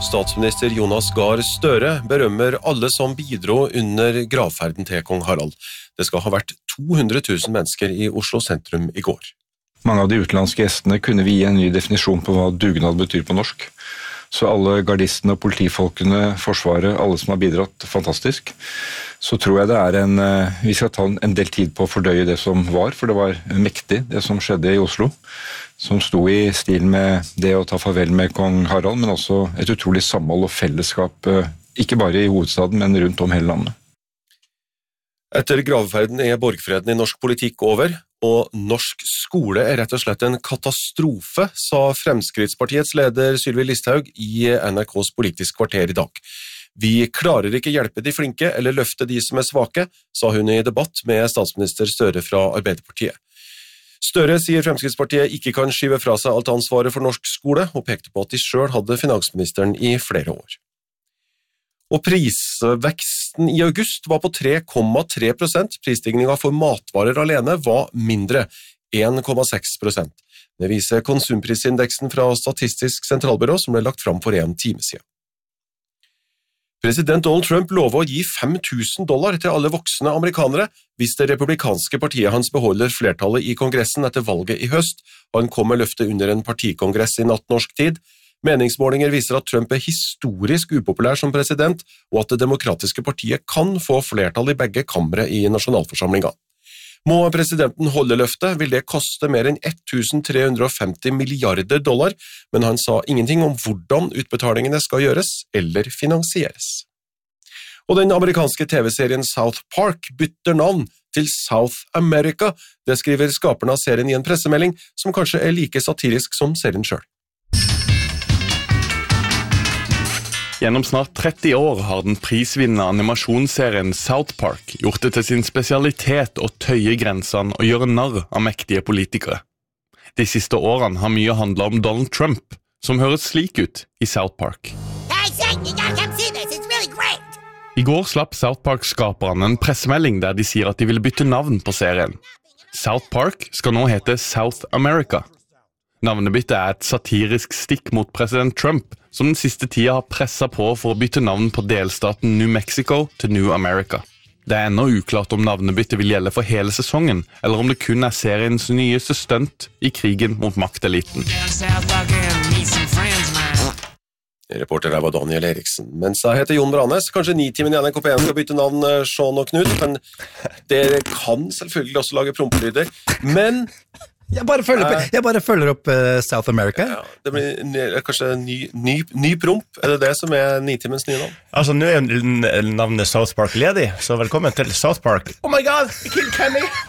Statsminister Jonas Gahr Støre berømmer alle som bidro under gravferden til kong Harald. Det skal ha vært 200 000 mennesker i Oslo sentrum i går. Mange av de utenlandske gjestene kunne vi gi en ny definisjon på hva dugnad betyr på norsk. Så alle gardistene, politifolkene, forsvaret, alle som har bidratt fantastisk, så tror jeg vi skal ta en del tid på å fordøye det som var, for det var mektig det som skjedde i Oslo, som sto i stil med det å ta farvel med kong Harald, men også et utrolig samhold og fellesskap, ikke bare i hovedstaden, men rundt om hele landet. Etter gravferden borgfreden i norsk politikk over, og norsk skole rett og slett en katastrofe, sa Fremskrittspartiets leder Sylvi Listhaug i NRKs Politisk kvarter i dag. Vi klarer ikke hjelpe de flinke eller løfte de som svake, sa hun i debatt med statsminister Støre fra Arbeiderpartiet. Støre sier Fremskrittspartiet ikke kan skyve fra seg alt ansvaret for norsk skole, og pekte på at de selv hadde finansministeren i flere år. Og prisveksten i august var på 3,3%. Prisstigningen for matvarer alene var mindre, 1,6%. Det viser konsumprisindeksen fra Statistisk sentralbyrå som ble lagt fram for en time siden. President Donald Trump lover å gi $5,000 til alle voksne amerikanere hvis det republikanske partiet hans beholder flertallet i kongressen etter valget i høst. Han kom med løftet under en partikongress i natt norsk tid. Meningsmålinger viser at Trump historisk upopulær som president, og at det demokratiske partiet kan få flertall i begge kamre i nasjonalforsamlingen. Må presidenten holde løftet, vil det koste mer enn $1,350 milliarder, men han sa ingenting om hvordan utbetalingene skal gjøres eller finansieres. Og den amerikanske TV-serien South Park bytter navn til South America. Det skriver skaperne av serien i en pressemelding, som kanskje like satirisk som serien selv. Gjennom snart 30 år har den prisvinnende animasjonsserien South Park gjort det til sin spesialitet å tøye grensene og gjøre narr av mektige politikere. De siste årene har mye handlet om Donald Trump, som høres slik ut i South Park. I går slapp South Park-skaperne en pressemelding der de sier at de vil bytte navn på serien. South Park skal nå hete South America. Navnebyttet et satirisk stikk mot president Trump, som den siste tida har presset på for å bytte navn på delstaten New Mexico til New America. Det ennå uklart om navnebyttet vil gjelde for hele sesongen, eller om det kun seriens nyeste stunt i krigen mot makteliten. Reporter her var Daniel Eriksen. Mens jeg heter Jon Branes, kanskje Nitimen i NRK1 skal bytte navn Sean og Knut, men dere kan selvfølgelig også lage prompelyder, men... Jeg bare følger opp South America. Ja, det blir kanskje ny promp. Det det som Nitimens nye navn? Altså, nå navnet South Park ledig, så velkommen til South Park. Oh my god, I killed Kenny!